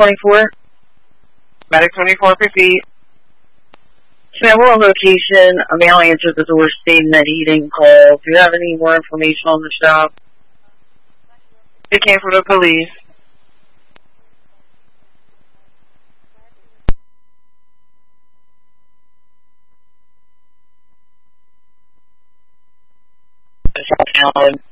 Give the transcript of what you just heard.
24? Medic 24, proceed. Several location, a male answered the door stating that he didn't call. Do you have any more information on the shop? It came from the police. Alan.